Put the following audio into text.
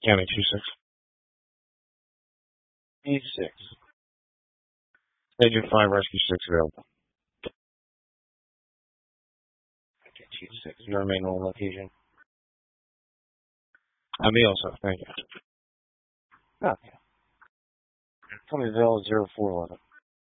County 26. E6. Agent 5, Rescue 6 available. Okay, Chief 6. You remain on location. Me also, thank you. Okay. Cummingville 0411.